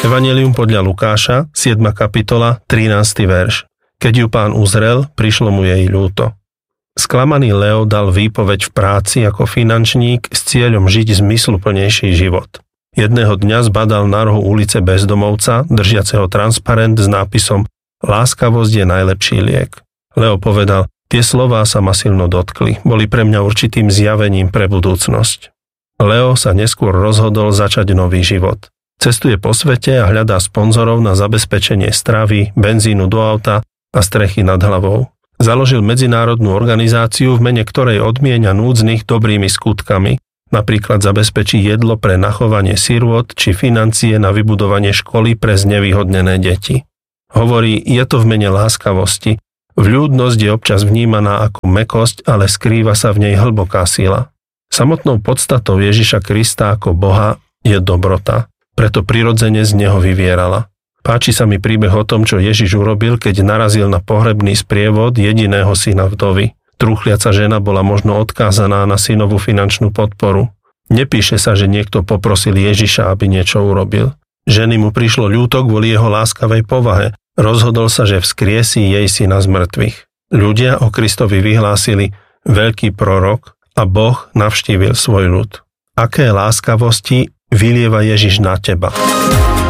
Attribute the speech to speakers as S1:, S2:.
S1: Evanjelium podľa Lukáša, 7. kapitola, 13. verš. Keď ju Pán uzrel, prišlo mu jej ľúto. Sklamaný Leo dal výpoveď v práci ako finančník s cieľom žiť zmysluplnejší život. Jedného dňa zbadal na rohu ulice bezdomovca, držiaceho transparent s nápisom Láskavosť je najlepší liek. Leo povedal, tie slová sa ma silno dotkli, boli pre mňa určitým zjavením pre budúcnosť. Leo sa neskôr rozhodol začať nový život. Cestuje po svete a hľadá sponzorov na zabezpečenie stravy, benzínu do auta a strechy nad hlavou. Založil medzinárodnú organizáciu, v mene ktorej odmienia núdznych dobrými skutkami, napríklad zabezpečí jedlo pre nachovanie sirôt či financie na vybudovanie školy pre znevýhodnené deti. Hovorí, je to v mene láskavosti. Vľúdnosť je občas vnímaná ako mäkkosť, ale skrýva sa v nej hlboká sila. Samotnou podstatou Ježiša Krista ako Boha je dobrota, preto prirodzene z neho vyvierala. Páči sa mi príbeh o tom, čo Ježiš urobil, keď narazil na pohrebný sprievod jediného syna vdovy. Trúchliaca žena bola možno odkázaná na synovú finančnú podporu. Nepíše sa, že niekto poprosil Ježiša, aby niečo urobil. Ženy mu prišlo ľúto kvôli jeho láskavej povahe. Rozhodol sa, že vzkriesí jej syna z mŕtvych. Ľudia o Kristovi vyhlásili veľký prorok a Boh navštívil svoj ľud. Aké láskavosti vylieva Ježiš na teba?